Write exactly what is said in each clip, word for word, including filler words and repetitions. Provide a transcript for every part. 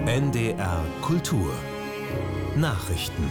N D R Kultur Nachrichten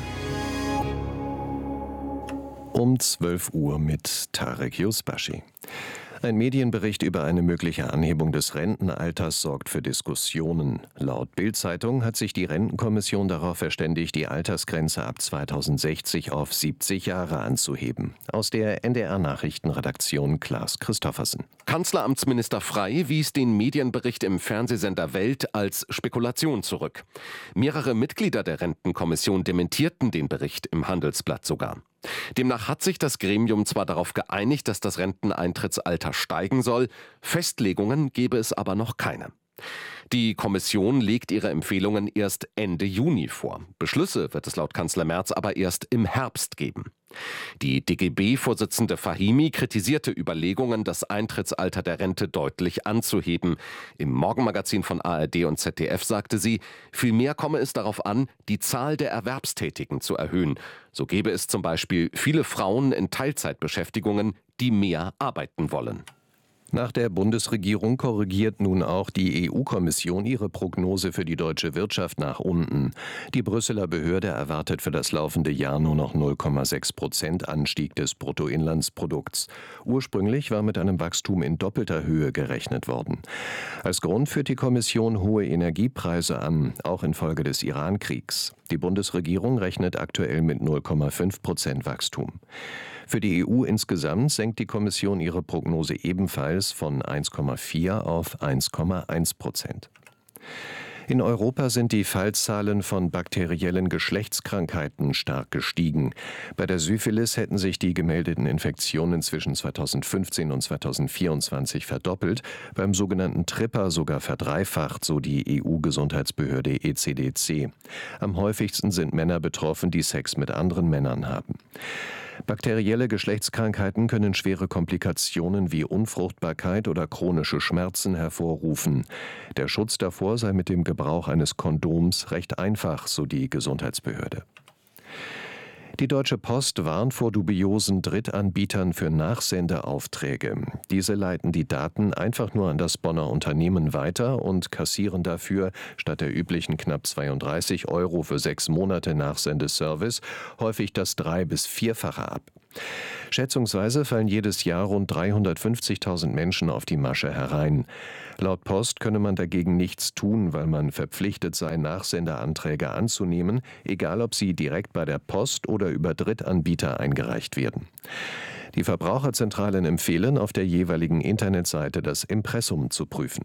Um zwölf Uhr mit Tarek Yusbashi. Ein Medienbericht über eine mögliche Anhebung des Rentenalters sorgt für Diskussionen. Laut Bild-Zeitung hat sich die Rentenkommission darauf verständigt, die Altersgrenze ab zweitausendsechzig auf siebzig Jahre anzuheben. Aus der N D R-Nachrichtenredaktion Klaas Christoffersen. Kanzleramtsminister Frey wies den Medienbericht im Fernsehsender Welt als Spekulation zurück. Mehrere Mitglieder der Rentenkommission dementierten den Bericht im Handelsblatt sogar. Demnach hat sich das Gremium zwar darauf geeinigt, dass das Renteneintrittsalter steigen soll, Festlegungen gebe es aber noch keine. Die Kommission legt ihre Empfehlungen erst Ende Juni vor. Beschlüsse wird es laut Kanzler Merz aber erst im Herbst geben. Die D G B-Vorsitzende Fahimi kritisierte Überlegungen, das Eintrittsalter der Rente deutlich anzuheben. Im Morgenmagazin von A R D und Z D F sagte sie, vielmehr komme es darauf an, die Zahl der Erwerbstätigen zu erhöhen. So gäbe es zum Beispiel viele Frauen in Teilzeitbeschäftigungen, die mehr arbeiten wollen. Nach der Bundesregierung korrigiert nun auch die E U-Kommission ihre Prognose für die deutsche Wirtschaft nach unten. Die Brüsseler Behörde erwartet für das laufende Jahr nur noch null Komma sechs Prozent Anstieg des Bruttoinlandsprodukts. Ursprünglich war mit einem Wachstum in doppelter Höhe gerechnet worden. Als Grund führt die Kommission hohe Energiepreise an, auch infolge des Iran-Kriegs. Die Bundesregierung rechnet aktuell mit null Komma fünf Prozent Wachstum. Für die E U insgesamt senkt die Kommission ihre Prognose ebenfalls von eins Komma vier auf eins Komma eins Prozent. In Europa sind die Fallzahlen von bakteriellen Geschlechtskrankheiten stark gestiegen. Bei der Syphilis hätten sich die gemeldeten Infektionen zwischen zweitausendfünfzehn und zweitausendvierundzwanzig verdoppelt, beim sogenannten Tripper sogar verdreifacht, so die E U-Gesundheitsbehörde E C D C. Am häufigsten sind Männer betroffen, die Sex mit anderen Männern haben. Bakterielle Geschlechtskrankheiten können schwere Komplikationen wie Unfruchtbarkeit oder chronische Schmerzen hervorrufen. Der Schutz davor sei mit dem Gebrauch eines Kondoms recht einfach, so die Gesundheitsbehörde. Die Deutsche Post warnt vor dubiosen Drittanbietern für Nachsendeaufträge. Diese leiten die Daten einfach nur an das Bonner Unternehmen weiter und kassieren dafür statt der üblichen knapp zweiunddreißig Euro für sechs Monate Nachsendeservice häufig das drei- bis vierfache ab. Schätzungsweise fallen jedes Jahr rund dreihundertfünfzigtausend Menschen auf die Masche herein. Laut Post könne man dagegen nichts tun, weil man verpflichtet sei, Nachsendeanträge anzunehmen, egal ob sie direkt bei der Post oder über Drittanbieter eingereicht werden. Die Verbraucherzentralen empfehlen, auf der jeweiligen Internetseite das Impressum zu prüfen.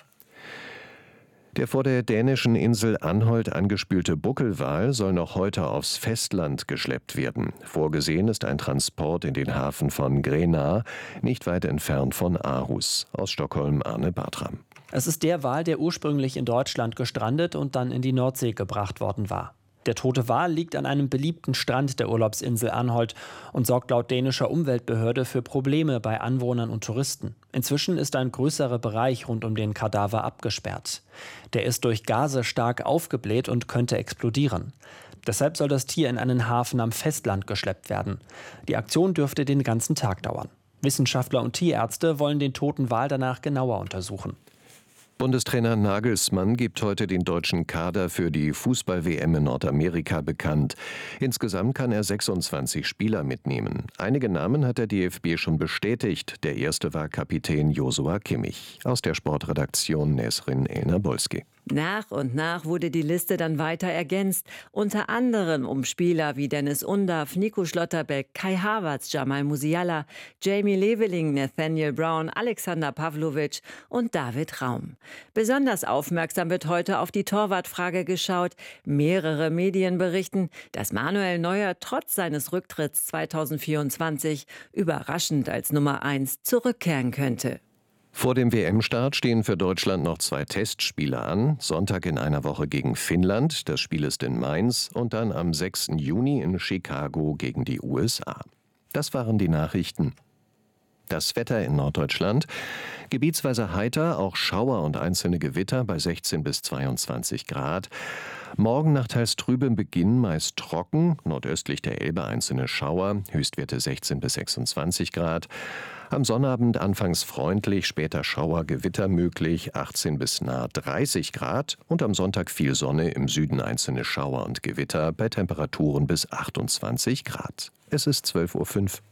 Der vor der dänischen Insel Anholt angespülte Buckelwal soll noch heute aufs Festland geschleppt werden. Vorgesehen ist ein Transport in den Hafen von Gränna, nicht weit entfernt von Aarhus. Aus Stockholm Arne Bartram. Es ist der Wal, der ursprünglich in Deutschland gestrandet und dann in die Nordsee gebracht worden war. Der tote Wal liegt an einem beliebten Strand der Urlaubsinsel Anholt und sorgt laut dänischer Umweltbehörde für Probleme bei Anwohnern und Touristen. Inzwischen ist ein größerer Bereich rund um den Kadaver abgesperrt. Der ist durch Gase stark aufgebläht und könnte explodieren. Deshalb soll das Tier in einen Hafen am Festland geschleppt werden. Die Aktion dürfte den ganzen Tag dauern. Wissenschaftler und Tierärzte wollen den toten Wal danach genauer untersuchen. Bundestrainer Nagelsmann gibt heute den deutschen Kader für die Fußball-W M in Nordamerika bekannt. Insgesamt kann er sechsundzwanzig Spieler mitnehmen. Einige Namen hat der D F B schon bestätigt. Der erste war Kapitän Joshua Kimmich. Aus der Sportredaktion Nesrin Elnabolski. Nach und nach wurde die Liste dann weiter ergänzt, unter anderem um Spieler wie Dennis Undav, Nico Schlotterbeck, Kai Havertz, Jamal Musiala, Jamie Leveling, Nathaniel Brown, Alexander Pavlovic und David Raum. Besonders aufmerksam wird heute auf die Torwartfrage geschaut. Mehrere Medien berichten, dass Manuel Neuer trotz seines Rücktritts zweitausendvierundzwanzig überraschend als Nummer eins zurückkehren könnte. Vor dem W M-Start stehen für Deutschland noch zwei Testspiele an. Sonntag in einer Woche gegen Finnland, das Spiel ist in Mainz, und dann am sechsten Juni in Chicago gegen die U S A. Das waren die Nachrichten. Das Wetter in Norddeutschland: gebietsweise heiter, auch Schauer und einzelne Gewitter bei sechzehn bis zweiundzwanzig Grad. Morgen nach teils trübem Beginn meist trocken, nordöstlich der Elbe einzelne Schauer, Höchstwerte sechzehn bis sechsundzwanzig Grad. Am Sonnabend anfangs freundlich, später Schauer, Gewitter möglich, achtzehn bis nahe dreißig Grad. Und am Sonntag viel Sonne, im Süden einzelne Schauer und Gewitter bei Temperaturen bis achtundzwanzig Grad. Es ist zwölf Uhr fünf.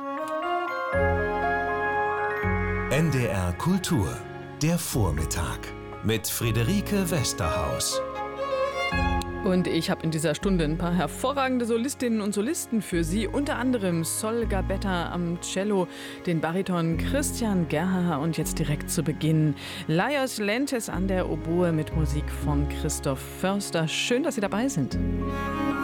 N D R Kultur, der Vormittag mit Friederike Westerhaus. Und ich habe in dieser Stunde ein paar hervorragende Solistinnen und Solisten für Sie. Unter anderem Sol Gabetta am Cello, den Bariton Christian Gerhaher und jetzt direkt zu Beginn Lajos Lentes an der Oboe mit Musik von Christoph Förster. Schön, dass Sie dabei sind.